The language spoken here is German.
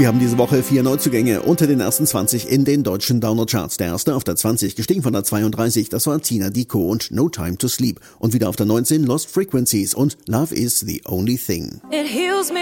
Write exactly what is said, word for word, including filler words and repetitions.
Wir haben diese Woche vier Neuzugänge unter den ersten zwanzig in den deutschen Download-Charts. Der erste auf der zwanzig, gestiegen von der zweiunddreißig, das war Tina Diko und No Time to Sleep. Und wieder auf der neunzehn Lost Frequencies und Love is the Only Thing. It heals me.